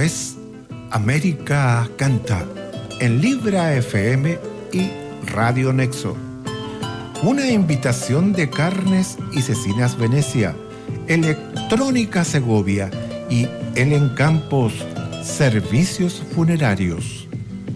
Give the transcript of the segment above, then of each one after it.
es América Canta en Libra FM y Radio Nexo. Una invitación de Carnes y Cecinas Venecia, Electrónica Segovia y Elen Campos, Servicios Funerarios.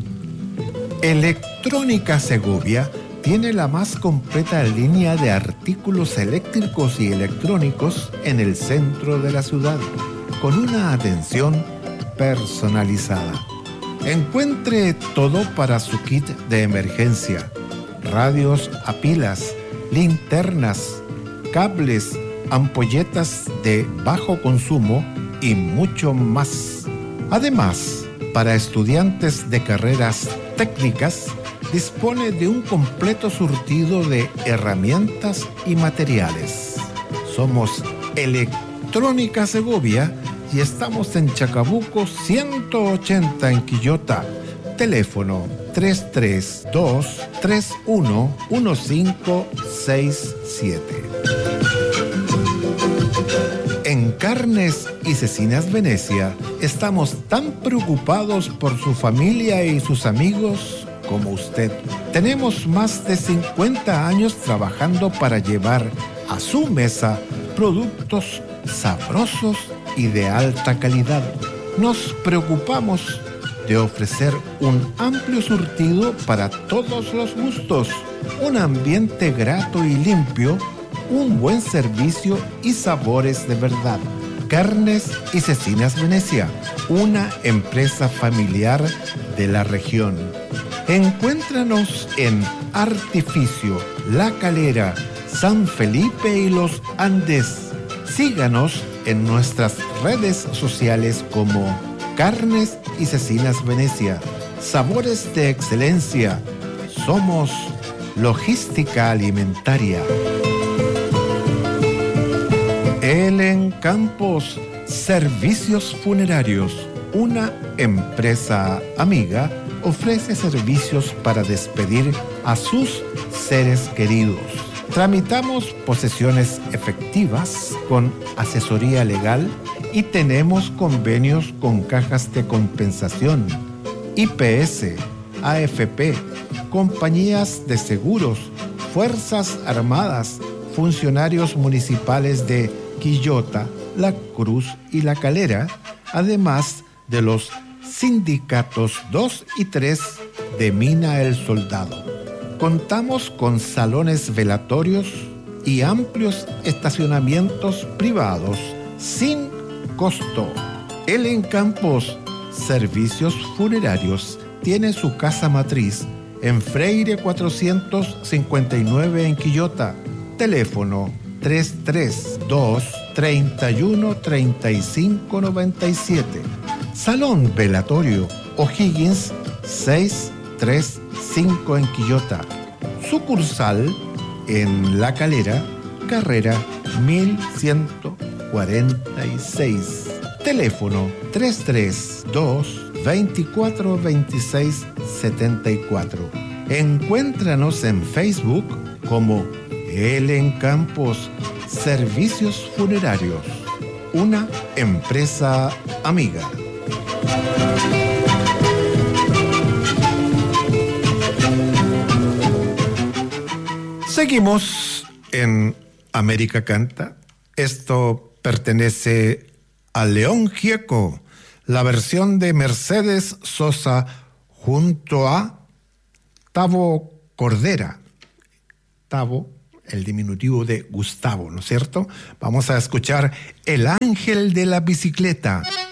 Electrónica Segovia tiene la más completa línea de artículos eléctricos y electrónicos en el centro de la ciudad, con una atención personalizada. Encuentre todo para su kit de emergencia: radios a pilas, linternas, cables, ampolletas de bajo consumo y mucho más. Además, para estudiantes de carreras técnicas, dispone de un completo surtido de herramientas y materiales. Somos Electrónica Segovia y estamos en Chacabuco 180 en Quillota. Teléfono 332-311567. En Carnes y Cecinas Venecia estamos tan preocupados por su familia y sus amigos como usted. Tenemos más de 50 años trabajando para llevar a su mesa productos sabrosos y de alta calidad. Nos preocupamos de ofrecer un amplio surtido para todos los gustos, un ambiente grato y limpio, un buen servicio y sabores de verdad. Carnes y Cecinas Venecia, una empresa familiar de la región. Encuéntranos en Artificio, La Calera, San Felipe y Los Andes. Síganos en nuestras redes sociales como Carnes y Cecinas Venecia. Sabores de excelencia. Somos logística alimentaria. Elen Campos, Servicios Funerarios, una empresa amiga, ofrece servicios para despedir a sus seres queridos. Tramitamos posesiones efectivas con asesoría legal y tenemos convenios con cajas de compensación, IPS, AFP, compañías de seguros, Fuerzas Armadas, funcionarios municipales de Quillota, La Cruz y La Calera, además de los sindicatos 2 y 3 de Mina El Soldado. Contamos con salones velatorios y amplios estacionamientos privados sin costo. Elen Campos, Servicios Funerarios, tiene su casa matriz en Freire 459 en Quillota. Teléfono 332-313597. Salón Velatorio O'Higgins 635 en Quillota. Sucursal en La Calera, carrera 1146. Teléfono 332-242674. Encuéntranos en Facebook como Elen Campos, Servicios Funerarios, una empresa amiga. Seguimos en América Canta. Esto pertenece a León Gieco, la versión de Mercedes Sosa junto a Tavo Cordera. Tavo, el diminutivo de Gustavo, ¿no es cierto? Vamos a escuchar El Ángel de la Bicicleta.